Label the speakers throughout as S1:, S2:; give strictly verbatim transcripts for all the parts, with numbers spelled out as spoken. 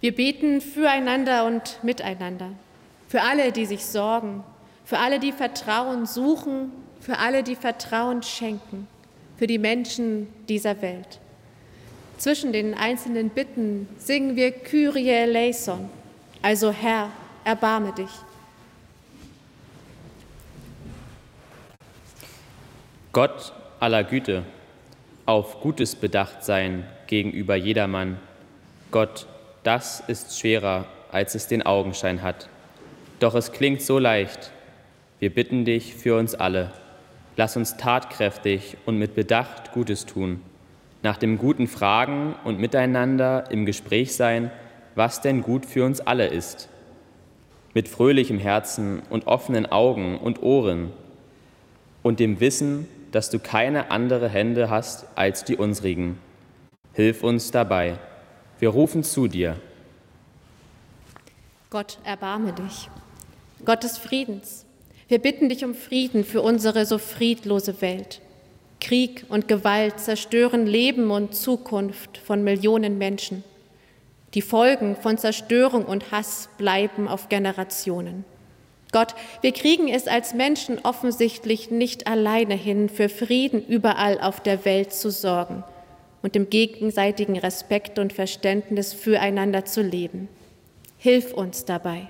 S1: Wir beten füreinander und miteinander, für alle, die sich sorgen, für alle, die Vertrauen suchen, für alle, die Vertrauen schenken, für die Menschen dieser Welt. Zwischen den einzelnen Bitten singen wir Kyrie eleison, also Herr, erbarme dich.
S2: Gott aller Güte, auf Gutes bedacht sein gegenüber jedermann. Gott, das ist schwerer, als es den Augenschein hat. Doch es klingt so leicht. Wir bitten dich für uns alle. Lass uns tatkräftig und mit Bedacht Gutes tun. Nach dem Guten fragen und miteinander im Gespräch sein, was denn gut für uns alle ist. Mit fröhlichem Herzen und offenen Augen und Ohren und dem Wissen, dass du keine andere Hände hast als die unsrigen. Hilf uns dabei. Wir rufen zu dir.
S1: Gott, erbarme dich. Gott des Friedens, wir bitten dich um Frieden für unsere so friedlose Welt. Krieg und Gewalt zerstören Leben und Zukunft von Millionen Menschen. Die Folgen von Zerstörung und Hass bleiben auf Generationen. Gott, wir kriegen es als Menschen offensichtlich nicht alleine hin, für Frieden überall auf der Welt zu sorgen und im gegenseitigen Respekt und Verständnis füreinander zu leben. Hilf uns dabei.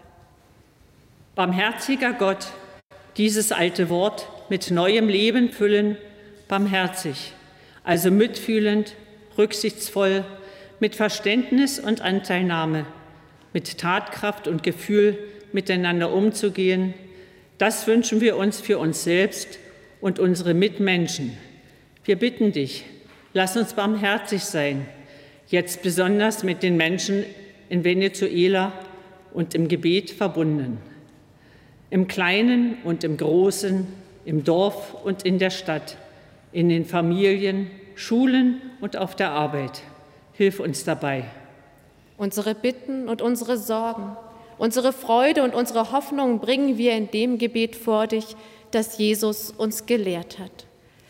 S3: Barmherziger Gott, dieses alte Wort mit neuem Leben füllen, barmherzig, also mitfühlend, rücksichtsvoll, mit Verständnis und Anteilnahme, mit Tatkraft und Gefühl miteinander umzugehen, das wünschen wir uns für uns selbst und unsere Mitmenschen. Wir bitten dich, lass uns barmherzig sein, jetzt besonders mit den Menschen in Venezuela und im Gebet verbunden. Im Kleinen und im Großen, im Dorf und in der Stadt, in den Familien, Schulen und auf der Arbeit. Hilf uns dabei.
S1: Unsere Bitten und unsere Sorgen, unsere Freude und unsere Hoffnung bringen wir in dem Gebet vor dich, das Jesus uns gelehrt hat.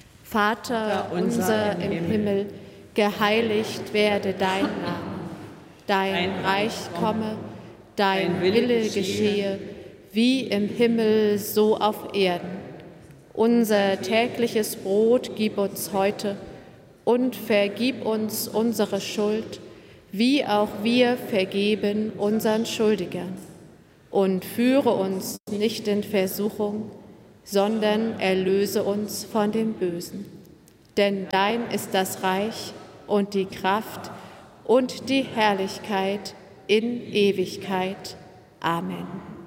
S1: Vater unser im Himmel, geheiligt werde dein Name. Dein Reich komme, dein Wille geschehe, wie im Himmel, so auf Erden. Unser tägliches Brot gib uns heute und vergib uns unsere Schuld, wie auch wir vergeben unseren Schuldigern. Und führe uns nicht in Versuchung, sondern erlöse uns von dem Bösen. Denn dein ist das Reich und die Kraft und die Herrlichkeit in Ewigkeit. Amen.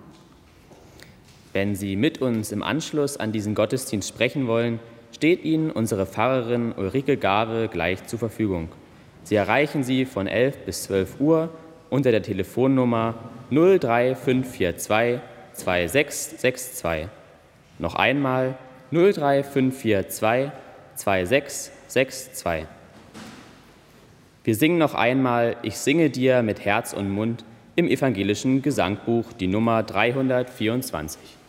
S2: Wenn Sie mit uns im Anschluss an diesen Gottesdienst sprechen wollen, steht Ihnen unsere Pfarrerin Ulrike Gawe gleich zur Verfügung. Sie erreichen sie von elf bis zwölf Uhr unter der Telefonnummer null drei fünf vier zwei zwei sechs sechs zwei. Noch einmal null drei fünf vier zwei zwei sechs sechs zwei. Wir singen noch einmal Ich singe dir mit Herz und Mund im evangelischen Gesangbuch die Nummer dreihundertvierundzwanzig.